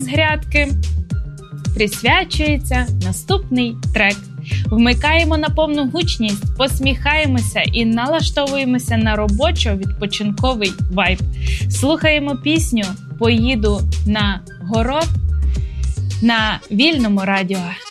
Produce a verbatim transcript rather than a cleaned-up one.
грядки присвячується наступний трек. Вмикаємо на повну гучність, посміхаємося і налаштовуємося на робочо-відпочинковий вайб. Слухаємо пісню «Поїду на город» на Вільному радіо.